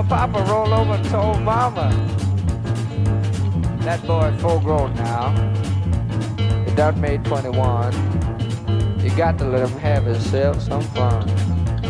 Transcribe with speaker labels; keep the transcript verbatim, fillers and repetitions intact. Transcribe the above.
Speaker 1: know, Papa rolled over and told Mama. That boy full grown now. He done made twenty-one. You got to let him have himself some fun.